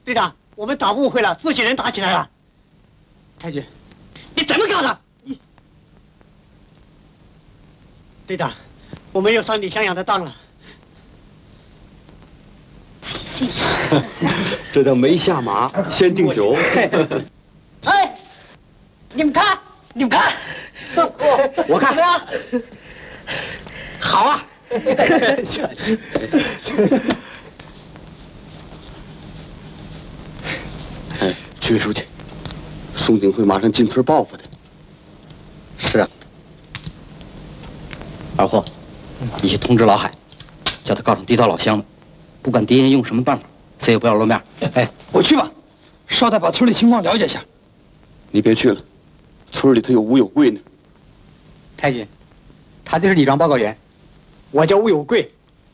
队长，我们打误会了，自己人打起来了。太君，你怎么搞的？你，队长，我们又上李襄阳的当了。 这叫没下马先敬酒。 哎，你们看，你们看， 我看怎么样？好啊！ 区委书记，宋景会马上进村报复的。 是啊，二货，你去通知老海，叫他告上地道老乡了，不管敌人用什么办法，谁也不要露面。 哎，我去吧，捎带把村里情况了解一下。 你别去了，村里头有吴有贵呢。 太君，他就是李庄报告员。 我叫吴有贵。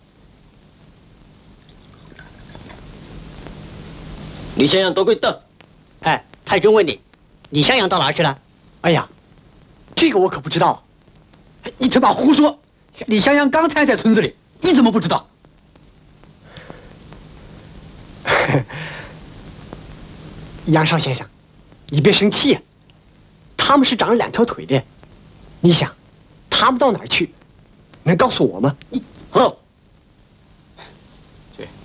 李襄阳都归到。 哎，太君问你，李襄阳到哪儿去了？哎呀，这个我可不知道。 你他妈胡说！李襄阳刚才在村子里，你怎么不知道？ 杨少先生，你别生气呀。他们是长了两条腿的，你想，他们到哪儿去？能告诉我吗？ 好。 对。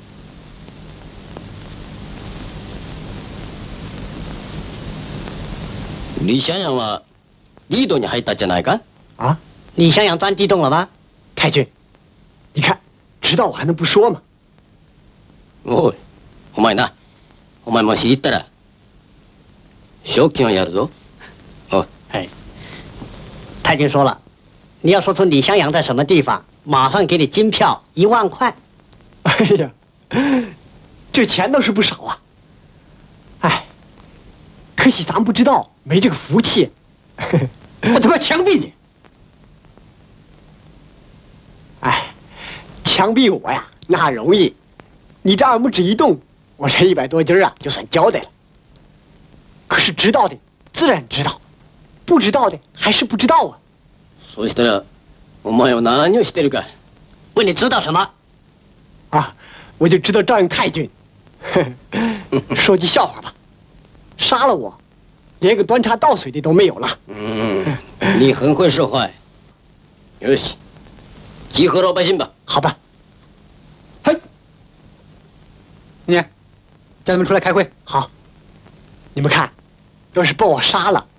李襄陽はリードに入ったんじゃないか？ 啊，李襄阳钻地洞了吗？太君，你看，知道我还能不说吗？ おい、お前な、お前もし行ったら賞金をやるぞ。哦， 哎，太君说了，你要说出李襄阳在什么地方，马上给你金票1万块。哎呀，这钱倒是不少啊。哎，可惜咱不知道，没这个福气。 我他妈枪毙你！ 哎，枪毙我呀，那容易。你这二拇指一动，我这100多斤啊，就算交代了。可是知道的自然知道，不知道的还是不知道啊。 そうしたらお前は何をしてるか。 问你知道什么？啊，我就知道照应太君。说句笑话吧，杀了我，连个端茶倒水的都没有了。 你很会说话。よし、集合老百姓吧。 好吧。 嘿，你叫他们出来开会。 好，你们看，要是把我杀了，